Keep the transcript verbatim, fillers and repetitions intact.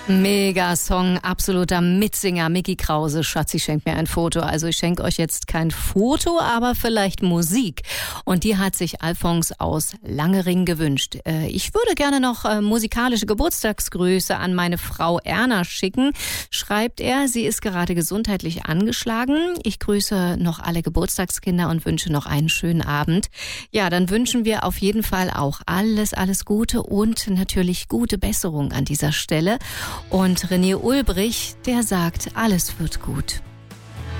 Mega Song, absoluter Mitsinger, Micky Krause. Schatzi schenkt mir ein Foto. Also ich schenke euch jetzt kein Foto, aber vielleicht Musik. Und die hat sich Alfons aus Langering gewünscht. Äh, ich würde gerne noch äh, musikalische Geburtstagsgrüße an meine Frau Erna schicken, schreibt er. Sie ist gerade gesundheitlich angeschlagen. Ich grüße noch alle Geburtstagskinder und wünsche noch einen schönen Abend. Ja, dann wünschen wir auf jeden Fall auch alles, alles Gute und natürlich gute Besserung an dieser Stelle. Und René Ulbrich, der sagt, alles wird gut.